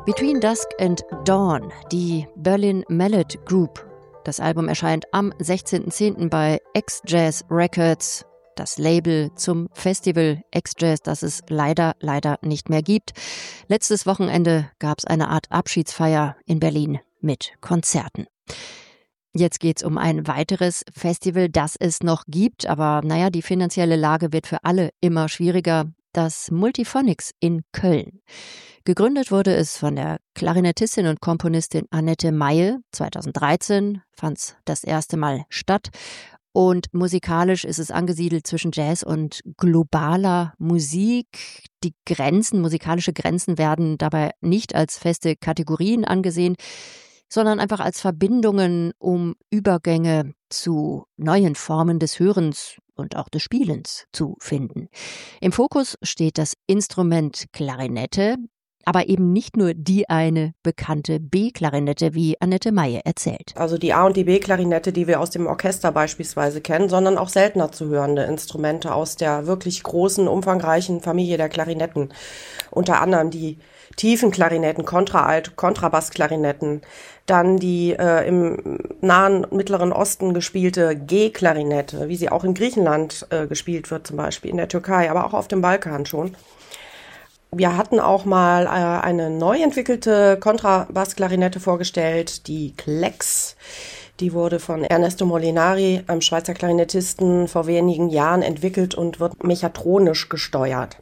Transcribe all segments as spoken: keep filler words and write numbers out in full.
Between Dusk and Dawn, die Berlin Mallet Group. Das Album erscheint am sechzehnten zehnten bei X-Jazz Records, das Label zum Festival X-Jazz, das es leider, leider nicht mehr gibt. Letztes Wochenende gab es eine Art Abschiedsfeier in Berlin mit Konzerten. Jetzt geht's um ein weiteres Festival, das es noch gibt, aber naja, die finanzielle Lage wird für alle immer schwieriger. Das Multiphonics in Köln. Gegründet wurde es von der Klarinettistin und Komponistin Annette Maye. zweitausenddreizehn fand es das erste Mal statt. Und musikalisch ist es angesiedelt zwischen Jazz und globaler Musik. Die Grenzen, musikalische Grenzen werden dabei nicht als feste Kategorien angesehen, sondern einfach als Verbindungen, um Übergänge zu neuen Formen des Hörens und auch des Spielens zu finden. Im Fokus steht das Instrument Klarinette, aber eben nicht nur die eine bekannte B-Klarinette, wie Annette Maye erzählt. Also die A- und die B-Klarinette, die wir aus dem Orchester beispielsweise kennen, sondern auch seltener zu hörende Instrumente aus der wirklich großen, umfangreichen Familie der Klarinetten. Unter anderem die tiefen Klarinetten, Kontraalt, Kontrabassklarinetten, dann die äh, im nahen Mittleren Osten gespielte G-Klarinette, wie sie auch in Griechenland äh, gespielt wird, zum Beispiel in der Türkei, aber auch auf dem Balkan schon. Wir hatten auch mal äh, eine neu entwickelte Kontrabassklarinette vorgestellt, die Klex. Die wurde von Ernesto Molinari, einem Schweizer Klarinettisten, vor wenigen Jahren entwickelt und wird mechatronisch gesteuert.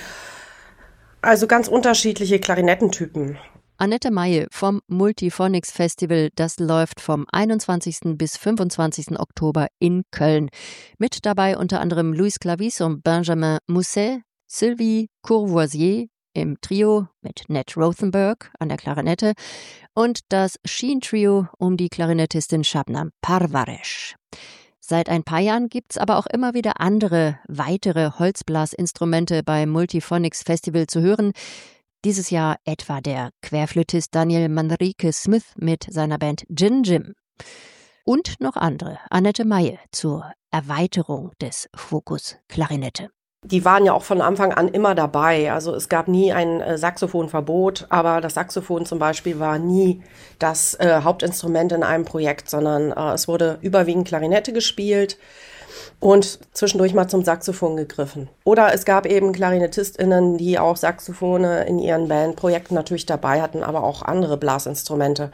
Also ganz unterschiedliche Klarinettentypen. Annette Maye vom Multiphonics Festival, das läuft vom einundzwanzigsten bis fünfundzwanzigsten Oktober in Köln. Mit dabei unter anderem Louis Clavis und Benjamin Musset, Sylvie Courvoisier im Trio mit Ned Rothenberg an der Klarinette und das Sheen Trio um die Klarinettistin Shabnam Parvaresh. Seit ein paar Jahren gibt's aber auch immer wieder andere, weitere Holzblasinstrumente beim Multiphonics Festival zu hören. Dieses Jahr etwa der Querflötist Daniel Manrique Smith mit seiner Band Gin Jim. Und noch andere, Annette Maye zur Erweiterung des Fokus Klarinette. Die waren ja auch von Anfang an immer dabei. Also es gab nie ein äh, Saxophonverbot, aber das Saxophon zum Beispiel war nie das äh, Hauptinstrument in einem Projekt, sondern äh, es wurde überwiegend Klarinette gespielt und zwischendurch mal zum Saxophon gegriffen. Oder es gab eben KlarinettistInnen, die auch Saxophone in ihren Bandprojekten natürlich dabei hatten, aber auch andere Blasinstrumente.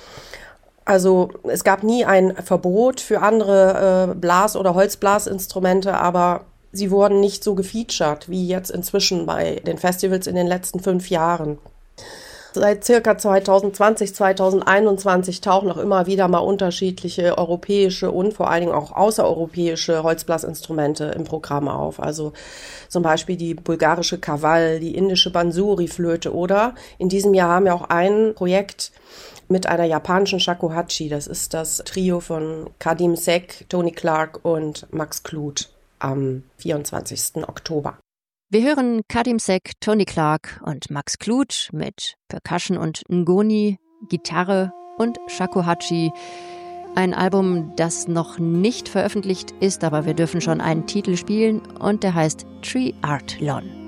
Also es gab nie ein Verbot für andere äh, Blas- oder Holzblasinstrumente, aber sie wurden nicht so gefeatured wie jetzt inzwischen bei den Festivals in den letzten fünf Jahren. Seit circa zweitausendzwanzig, zweitausendeinundzwanzig tauchen auch immer wieder mal unterschiedliche europäische und vor allen Dingen auch außereuropäische Holzblasinstrumente im Programm auf. Also zum Beispiel die bulgarische Kaval, die indische Bansuri-Flöte oder in diesem Jahr haben wir auch ein Projekt mit einer japanischen Shakuhachi. Das ist das Trio von Kadim Sek, Tony Clark und Max Kluth am vierundzwanzigsten Oktober. Wir hören Kadim Sek, Tony Clark und Max Kluth mit Percussion und Ngoni, Gitarre und Shakuhachi. Ein Album, das noch nicht veröffentlicht ist, aber wir dürfen schon einen Titel spielen und der heißt Triathlon.